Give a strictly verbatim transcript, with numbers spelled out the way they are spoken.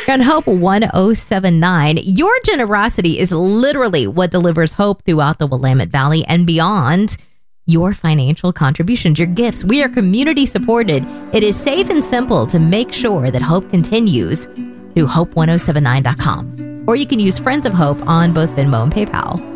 on Hope one oh seven point nine. Your generosity is literally what delivers hope throughout the Willamette Valley and beyond. Your financial contributions, your gifts. We are community supported. It is safe and simple to make sure that hope continues through hope ten seventy-nine dot com. Or you can use Friends of Hope on both Venmo and PayPal.